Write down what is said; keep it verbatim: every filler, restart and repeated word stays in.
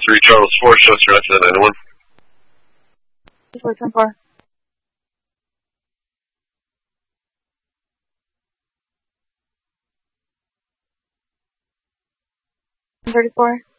three Charles four, shows your accident nine one. four ten four. thirty-four.